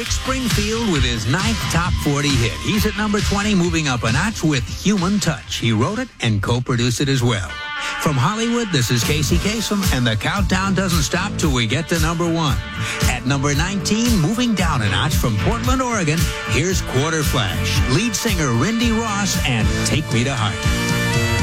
Rick Springfield with his 9th top 40 hit. He's at number 20, moving up a notch with Human Touch. He wrote it and co-produced it as well. From Hollywood, this is Casey Kasem, and the countdown doesn't stop till we get to number 1. At number 19, moving down a notch from Portland, Oregon, here's Quarter Flash, lead singer Rindy Ross, and Take Me to Heart.